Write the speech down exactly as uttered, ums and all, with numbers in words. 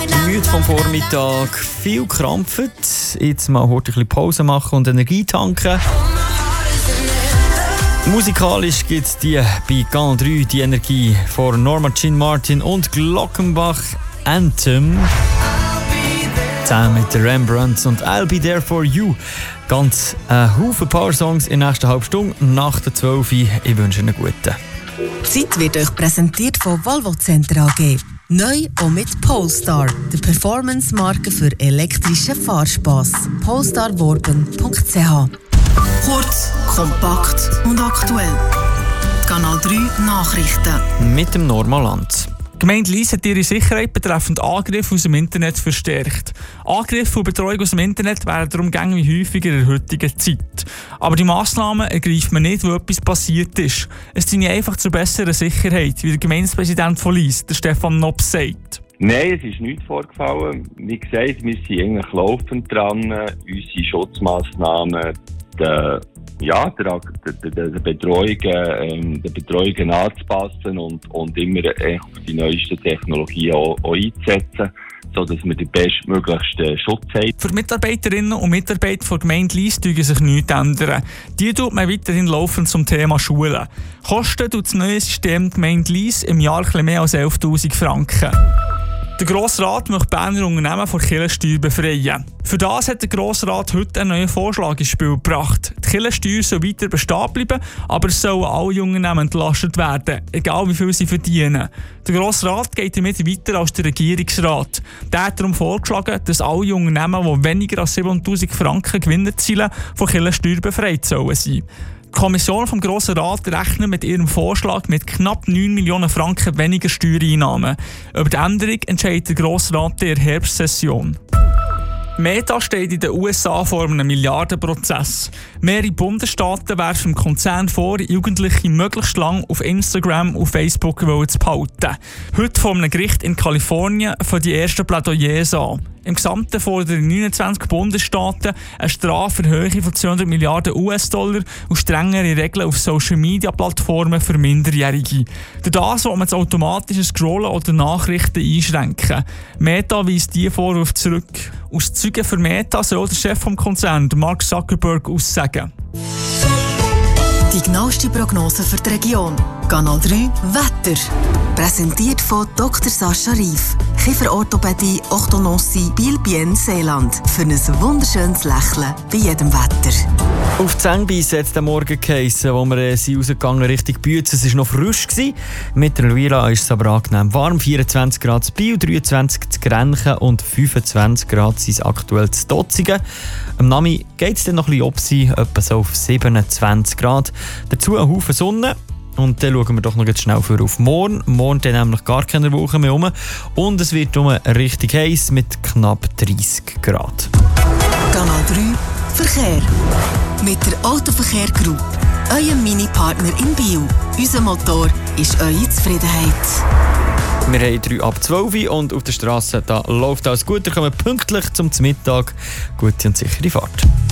Müde vom Vormittag, viel krampft. Jetzt mal heute ein bisschen Pause machen und Energie tanken. Musikalisch gibt es die bei Kanal drei die Energie von Norma Jean Martin und Glockenbach Anthem. Zusammen mit der Rembrandts und I'll Be There For You. Ganz ein Haufen Power-Songs in der nächsten halben Stunde nach der zwölf. Ich wünsche einen guten. Die Zeit wird euch präsentiert von Volvo Center A G. Neu auch mit Polestar, der Performance-Marke für elektrischen Fahrspass. polestar worben punkt c h. Kurz, kompakt und aktuell. Kanal drei Nachrichten. Mit dem Normaland. Die Gemeinde Lyss hat ihre Sicherheit betreffend Angriffe aus dem Internet verstärkt. Angriffe und Betreuung aus dem Internet wären darum gängig wie häufiger in der heutigen Zeit. Aber die Massnahmen ergreift man nicht, wo etwas passiert ist. Es diene einfach zur besseren Sicherheit, wie der Gemeindepräsident von Lyss, der Stefan Nopp, sagt. Nein, es ist nichts vorgefallen. Wie gesagt, wir sind eigentlich laufend dran, unsere Schutzmassnahmen, der Ja, der, der, der, Betreuung, ähm, der Betreuung anzupassen und, und immer äh, auf die neuesten Technologien auch, auch einzusetzen, sodass wir den bestmöglichsten Schutz haben. Für die Mitarbeiterinnen und Mitarbeiter der Gemeinde Lyss dürfen sich nichts ändern. Die tut man weiterhin laufend zum Thema Schulen. Kosten tut das neue System die Gemeinde Lyss im Jahr etwas mehr als elftausend Franken. Der Grosse Rat möchte Berner Unternehmen von Kirchensteuer befreien. Für das hat der Grosse Rat heute einen neuen Vorschlag ins Spiel gebracht. Die Kirchensteuer soll weiter bestehen bleiben, aber es sollen alle Unternehmen entlastet werden, egal wie viel sie verdienen. Der Grosse Rat geht damit weiter als der Regierungsrat. Der hat darum vorgeschlagen, dass alle Unternehmen, die weniger als siebentausend Franken Gewinn erzielen, von Kirchensteuer befreit sollen sein. Die Kommission vom Grossen Rat rechnet mit ihrem Vorschlag mit knapp neun Millionen Franken weniger Steuereinnahmen. Über die Änderung entscheidet der Grosse Rat in der Herbstsession. Meta steht in den U S A vor einem Milliardenprozess. Mehrere Bundesstaaten werfen dem Konzern vor, Jugendliche möglichst lang auf Instagram und Facebook zu behalten. Heute von einem Gericht in Kalifornien fangen die ersten Plädoyers an. Im Gesamten fordern neunundzwanzig Bundesstaaten eine Strafe in Höhe von zweihundert Milliarden U S-Dollar und strengere Regeln auf Social-Media-Plattformen für Minderjährige. Durch das will man das automatische Scrollen oder Nachrichten einschränken. Meta weist diese Vorwürfe zurück. Aus Zeugen für Meta soll der Chef des Konzerns, Mark Zuckerberg, aussagen. Die genaueste Prognose für die Region. Kanal drei Wetter. Präsentiert von Doktor Sascha Rief. Kieferorthopädie, Orthodontie, Biel-Bien, Seeland. Für ein wunderschönes Lächeln bei jedem Wetter. Auf die Zähnbeisse hat es den Morgen geheissen, wo wir äh, sind rausgegangen Richtung Büetz. Es war noch frisch gewesen. Mit der Luila ist es aber angenehm warm. vierundzwanzig Grad zu Biel, dreiundzwanzig zu Grenchen und fünfundzwanzig Grad sind es aktuell zu Dotzingen. Am Nami geht es dann noch ein bisschen ab, etwa so auf siebenundzwanzig Grad. Dazu ein Haufen Sonne. Und dann schauen wir doch noch ganz schnell für auf morgen. Morgen dann nämlich gar keine Woche mehr um. Und es wird um richtig heiß mit knapp dreißig Grad. Kanal drei Verkehr. Mit der Autoverkehr Group. Eurem Mini-Partner in Biel. Unser Motor ist eure Zufriedenheit. Wir haben drei ab zwölf und auf der Straße da läuft alles gut. Wir kommen pünktlich zum Mittag. Gute und sichere Fahrt.